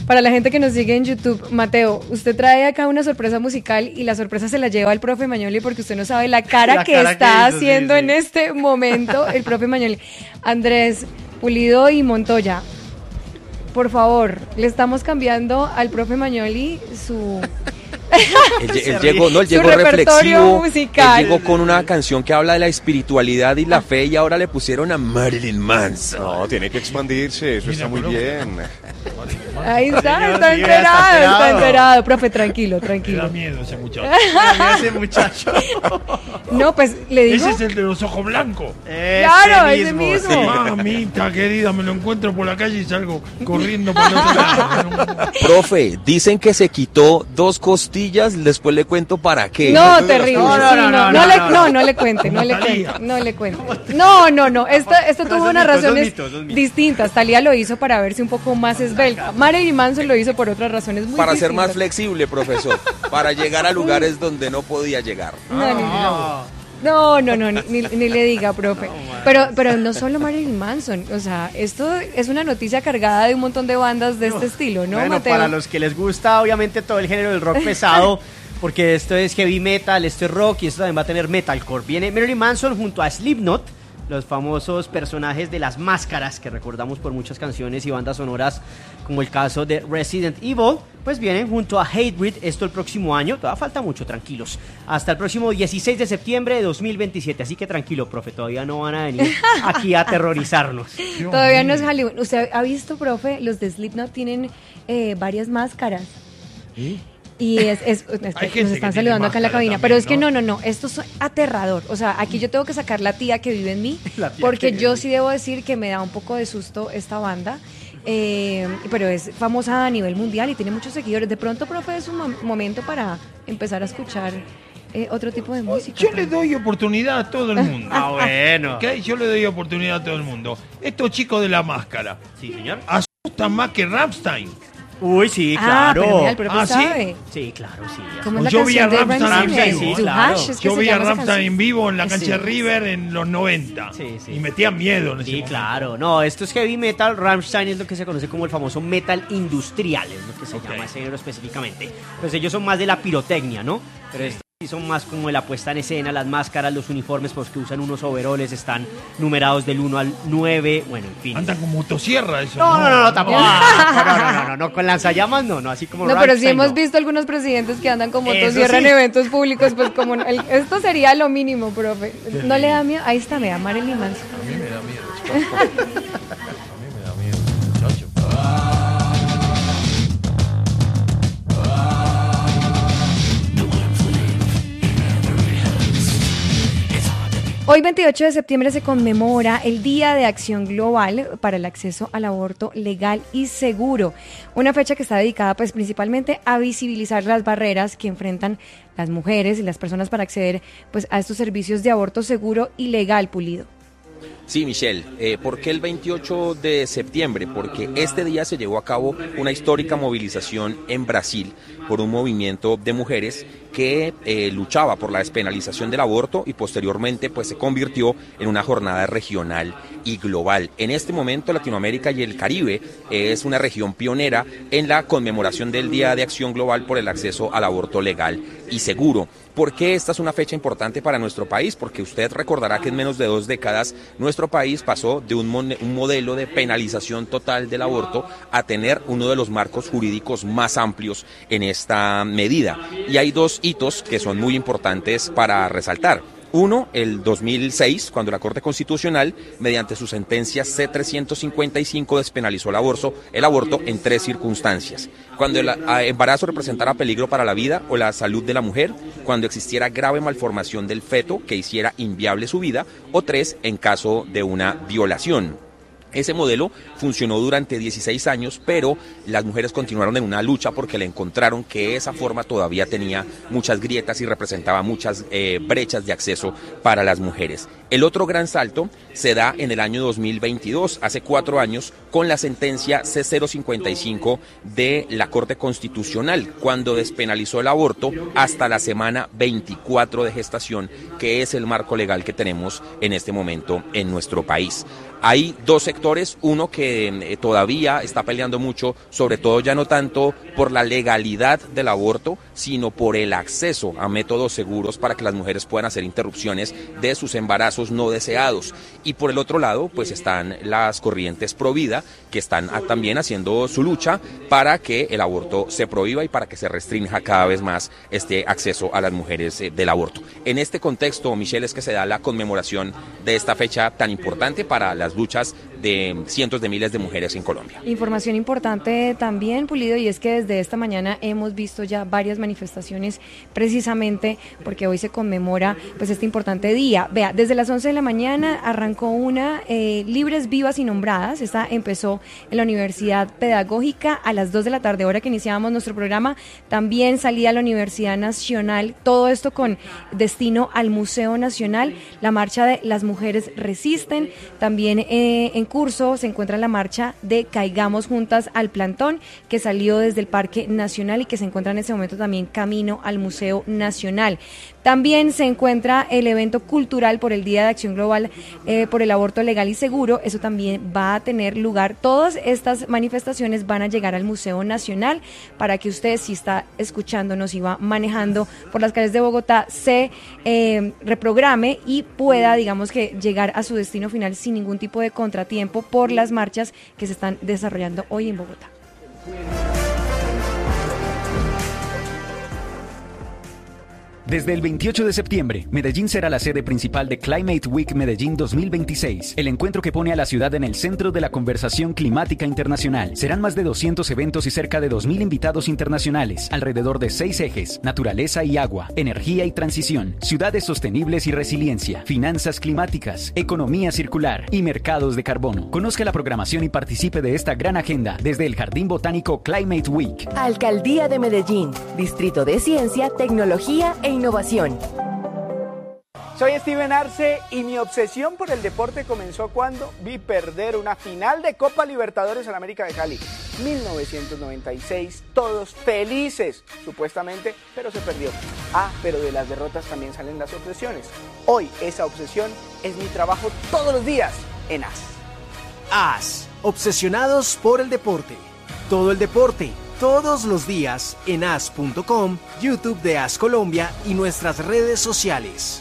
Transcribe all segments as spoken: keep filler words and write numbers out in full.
Para la gente que nos sigue en YouTube, Mateo, usted trae acá una sorpresa musical y la sorpresa se la lleva el profe Magnoli porque usted no sabe la cara la que cara está que hizo, haciendo sí, sí. en este momento el profe Magnoli. Andrés, Pulido y Montoya, por favor, le estamos cambiando al profe Magnoli su... él, él llegó, no, él llegó reflexivo, musical. Él llegó con una canción que habla de la espiritualidad y la fe y ahora le pusieron a Marilyn Manson. No, tiene que expandirse, eso Mira, está muy pero... bien. Ahí está, está enterado, está enterado. Profe, tranquilo, tranquilo. Me da miedo ese muchacho. Me da ese muchacho. No, pues le digo. Ese es el de los ojos blancos. Ese claro, ese mismo. Sí. Mamita querida, me lo encuentro por la calle y salgo corriendo por el otro lado. Profe, dicen que se quitó dos costillas, después le cuento para qué. No, terrible. No, no, sí, no, no, no, no, le, no, no le cuente, no le cuente, no le cuente. No, no, no, esto, esto tuvo unas razones mitos, mitos. distintas. Talía lo hizo para verse un poco más esbelta. Marilyn Manson lo hizo por otras razones muy Para distintas. ser más flexible, profesor, para llegar a lugares donde no podía llegar. No, no, no, no, no, ni, ni le diga, profe. Pero, pero no solo Marilyn Manson, o sea, esto es una noticia cargada de un montón de bandas de este estilo, ¿no, bueno, Mateo? Para los que les gusta, obviamente, todo el género del rock pesado, porque esto es heavy metal, esto es rock y esto también va a tener metalcore. Viene Marilyn Manson junto a Slipknot, los famosos personajes de las máscaras que recordamos por muchas canciones y bandas sonoras, como el caso de Resident Evil, pues vienen junto a Hatebreed, esto el próximo año, todavía falta mucho, tranquilos, hasta el próximo dieciséis de septiembre de dos mil veintisiete, así que tranquilo, profe, todavía no van a venir aquí a aterrorizarnos. Todavía no es Hollywood. ¿Usted ha visto, profe? Los de Slipknot tienen eh, varias máscaras. ¿Sí? Y es, es, es nos están saludando acá en la cabina, también, pero es que no, no, no, esto es aterrador. O sea, aquí yo tengo que sacar la tía que vive en mí, porque yo sí debo decir que me da un poco de susto esta banda, eh, pero es famosa a nivel mundial y tiene muchos seguidores. De pronto, profe, es un mo- momento para empezar a escuchar eh, otro tipo de música. Yo le doy oportunidad a todo el mundo. Ah, bueno. ¿Okay? Yo le doy oportunidad a todo el mundo. Estos chicos de la máscara. Sí, señor. Asustan más que Rammstein. Uy, sí, ah, claro. Pero mira, el profe ¿Ah, sabe. sí? Sí, claro, sí. ¿Cómo es la yo vi a Rammstein en vivo. Sí, claro. Yo vi a Rammstein en vivo en la cancha sí, de River en los noventa. Sí, sí. Y metía miedo en ese Sí, momento. claro. No, esto es heavy metal. Rammstein es lo que se conoce como el famoso metal industrial, es lo que se okay. llama ese género específicamente. Pues ellos son más de la pirotecnia, ¿no? Pero esto sí son más como de la puesta en escena, las máscaras, los uniformes, pues que usan unos overoles, están numerados del uno al nueve, bueno, en fin. Andan con motosierra eso. No, no, no, no, tampoco. No, no, no, no, no, no, con lanzallamas no, no, así como No, pero sí hemos no. visto algunos presidentes que andan con motosierra sí. en eventos públicos, pues como el, esto sería lo mínimo, profe. ¿No le da miedo? Ahí está, me da Marilyn Manson. A mí me da miedo. A mí me da miedo, muchacho. Hoy, veintiocho de septiembre, se conmemora el Día de Acción Global para el acceso al aborto legal y seguro. Una fecha que está dedicada pues principalmente a visibilizar las barreras que enfrentan las mujeres y las personas para acceder pues a estos servicios de aborto seguro y legal, Pulido. Sí, Michelle, eh, ¿por qué el veintiocho de septiembre? Porque este día se llevó a cabo una histórica movilización en Brasil por un movimiento de mujeres que eh, luchaba por la despenalización del aborto y posteriormente pues se convirtió en una jornada regional y global. En este momento Latinoamérica y el Caribe eh, es una región pionera en la conmemoración del Día de Acción Global por el acceso al aborto legal y seguro. ¿Por qué esta es una fecha importante para nuestro país? Porque usted recordará que en menos de dos décadas nuestro país pasó de un, mon- un modelo de penalización total del aborto a tener uno de los marcos jurídicos más amplios en esta medida. Y hay dos hitos que son muy importantes para resaltar. Uno, el dos mil seis, cuando la Corte Constitucional, mediante su sentencia C trescientos cincuenta y cinco, despenalizó el aborto, el aborto en tres circunstancias. Cuando el embarazo representara peligro para la vida o la salud de la mujer, cuando existiera grave malformación del feto que hiciera inviable su vida, o tres, en caso de una violación. Ese modelo funcionó durante dieciséis años, pero las mujeres continuaron en una lucha porque le encontraron que esa forma todavía tenía muchas grietas y representaba muchas eh, brechas de acceso para las mujeres. El otro gran salto se da en el año dos mil veintidós, hace cuatro años, con la sentencia C cero cincuenta y cinco de la Corte Constitucional, cuando despenalizó el aborto hasta la semana veinticuatro de gestación, que es el marco legal que tenemos en este momento en nuestro país. Hay dos sectores, uno que eh, todavía está peleando mucho, sobre todo ya no tanto por la legalidad del aborto, sino por el acceso a métodos seguros para que las mujeres puedan hacer interrupciones de sus embarazos no deseados. Y por el otro lado, pues están las corrientes pro vida, que están a, también haciendo su lucha para que el aborto se prohíba y para que se restrinja cada vez más este acceso a las mujeres eh, del aborto. En este contexto, Michelle, es que se da la conmemoración de esta fecha tan importante para las luchas de cientos de miles de mujeres en Colombia. Información importante también, Pulido, y es que desde esta mañana hemos visto ya varias manifestaciones precisamente porque hoy se conmemora pues este importante día. Vea, desde las once de la mañana arrancó una eh, Libres, Vivas y Nombradas. Esta empezó en la Universidad Pedagógica a las dos de la tarde, hora que iniciábamos nuestro programa. También salía a la Universidad Nacional, todo esto con destino al Museo Nacional. La marcha de Las Mujeres Resisten. También eh, en curso se encuentra la marcha de Caigamos Juntas al Plantón, que salió desde el Parque Nacional y que se encuentra en este momento también camino al Museo Nacional. También se encuentra el evento cultural por el Día de Acción Global eh, por el Aborto Legal y Seguro. Eso también va a tener lugar. Todas estas manifestaciones van a llegar al Museo Nacional para que usted, si está escuchándonos y va manejando por las calles de Bogotá, se eh, reprograme y pueda, digamos que, llegar a su destino final sin ningún tipo de contratiempo por las marchas que se están desarrollando hoy en Bogotá. Desde el veintiocho de septiembre, Medellín será la sede principal de Climate Week Medellín dos mil veintiséis, el encuentro que pone a la ciudad en el centro de la conversación climática internacional. Serán más de doscientos eventos y cerca de dos mil invitados internacionales, alrededor de seis ejes: naturaleza y agua, energía y transición, ciudades sostenibles y resiliencia, finanzas climáticas, economía circular y mercados de carbono. Conozca la programación y participe de esta gran agenda desde el Jardín Botánico Climate Week. Alcaldía de Medellín, Distrito de Ciencia, Tecnología e Innovación. Soy Steven Arce y mi obsesión por el deporte comenzó cuando vi perder una final de Copa Libertadores en América de Cali. mil novecientos noventa y seis, todos felices, supuestamente, pero se perdió. Ah, pero de las derrotas también salen las obsesiones. Hoy esa obsesión es mi trabajo todos los días en A S. A S, obsesionados por el deporte. Todo el deporte, todos los días en A S punto com, YouTube de A S Colombia y nuestras redes sociales.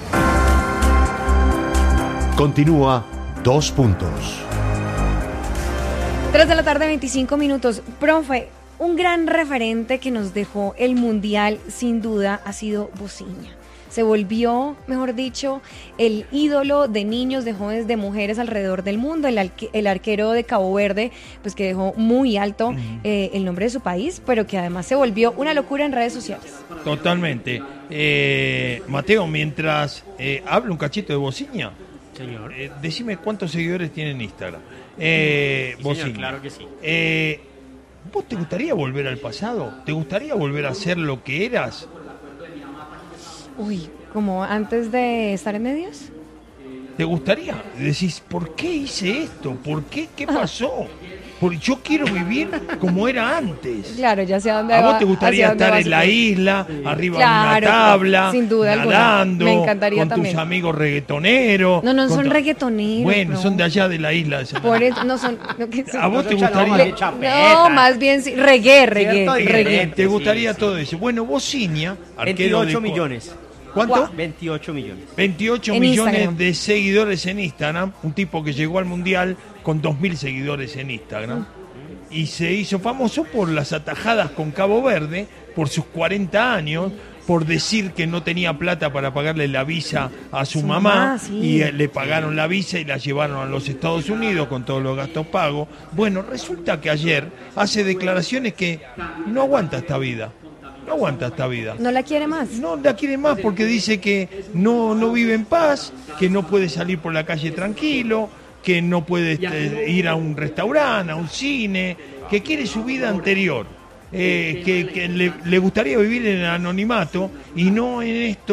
Continúa Dos Puntos. Tres de la tarde, veinticinco minutos. Profe, un gran referente que nos dejó el Mundial, sin duda, ha sido Bociña. Se volvió, mejor dicho, el ídolo de niños, de jóvenes, de mujeres alrededor del mundo, el, arque, el arquero de Cabo Verde, pues que dejó muy alto eh, el nombre de su país, pero que además se volvió una locura en redes sociales. Totalmente. Eh, Mateo, mientras eh, hablo un cachito de Bociña, señor, eh, decime cuántos seguidores tiene en Instagram. Eh, sí, Bociña. Señor, claro que sí. Eh, ¿Vos te gustaría volver al pasado? ¿Te gustaría volver a ser lo que eras? Uy, ¿como antes de estar en medios? ¿Te gustaría? Decís, ¿por qué hice esto? ¿Por qué? ¿Qué pasó? Porque yo quiero vivir como era antes. Claro, ya sé a dónde ¿A va, vos te gustaría estar en la isla, sí, arriba claro, de una tabla, sin duda nadando, me encantaría con también. Tus amigos reggaetoneros? No, no son tu... reggaetoneros. Bueno, no. son de allá de la isla. De Por eso, no son... No, que, ¿A vos no te gustaría? No, más bien sí, reggae, reggae, reggae. ¿Te gustaría sí, todo sí. eso? Bueno, Bociña, arquero veintiocho de... millones. ¿Cuánto? veintiocho millones. veintiocho en millones Instagram. De seguidores en Instagram. Un tipo que llegó al Mundial con dos mil seguidores en Instagram. Y se hizo famoso por las atajadas con Cabo Verde, por sus cuarenta años, por decir que no tenía plata para pagarle la visa a su, su mamá, mamá sí. Y eh, le pagaron la visa y la llevaron a los Estados Unidos con todos los gastos pagos. Bueno, resulta que ayer hace declaraciones que no aguanta esta vida. No aguanta esta vida. ¿No la quiere más? No la quiere más porque dice que no, no vive en paz, que no puede salir por la calle tranquilo, que no puede este, ir a un restaurante, a un cine, que quiere su vida anterior, eh, que, que le, le gustaría vivir en el anonimato y no en esto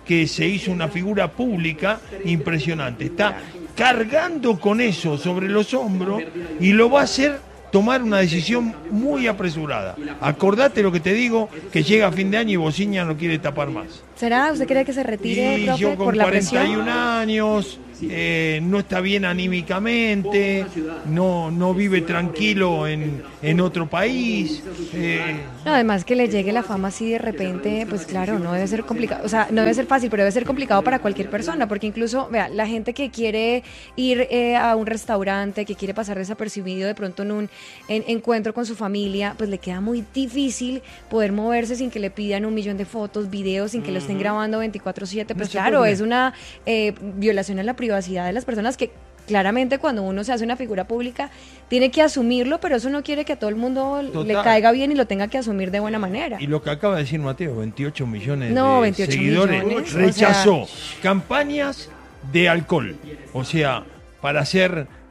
que se hizo una figura pública impresionante. Está cargando con eso sobre los hombros y lo va a hacer tomar una decisión muy apresurada. Acordate lo que te digo, que llega a fin de año y Bociña no quiere tapar más. ¿Será? ¿Usted cree que se retire, y profe, yo con por la cuarenta y un presión? años, eh, no está bien anímicamente, no, no vive tranquilo en, en otro país. Eh. No, además que le llegue la fama así de repente, pues claro, no debe ser complicado, o sea, no debe ser fácil, pero debe ser complicado para cualquier persona, porque incluso, vea, la gente que quiere ir eh, a un restaurante, que quiere pasar desapercibido de pronto en un en, encuentro con su familia, pues le queda muy difícil poder moverse sin que le pidan un millón de fotos, videos, sin que lo estén grabando veinticuatro siete, pues No se claro, puede. es una eh, violación a la privacidad de las personas que claramente cuando uno se hace una figura pública tiene que asumirlo, pero eso no quiere que a todo el mundo Total. le caiga bien y lo tenga que asumir de buena manera. Y lo que acaba de decir Mateo, veintiocho millones No, de veintiocho seguidores, millones, o rechazó sea- campañas de alcohol, o sea, para hacer